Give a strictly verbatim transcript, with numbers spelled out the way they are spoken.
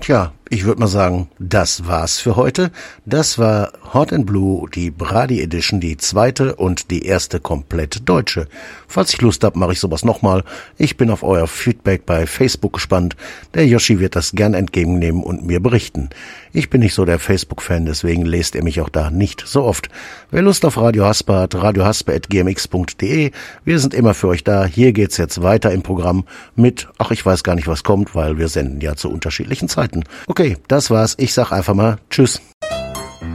Tja, ich würde mal sagen, das war's für heute. Das war Hot and Blue, die Brady Edition, die zweite und die erste komplett deutsche. Falls ich Lust hab, mache ich sowas nochmal. Ich bin auf euer Feedback bei Facebook gespannt. Der Yoshi wird das gern entgegennehmen und mir berichten. Ich bin nicht so der Facebook-Fan, deswegen lest ihr mich auch da nicht so oft. Wer Lust auf Radio Hasper hat, radiohasper at g m x punkt d e. Wir sind immer für euch da. Hier geht's jetzt weiter im Programm mit, ach, ich weiß gar nicht, was kommt, weil wir senden ja zu unterschiedlichen Zeiten. Okay, das war's. Ich sag einfach mal Tschüss.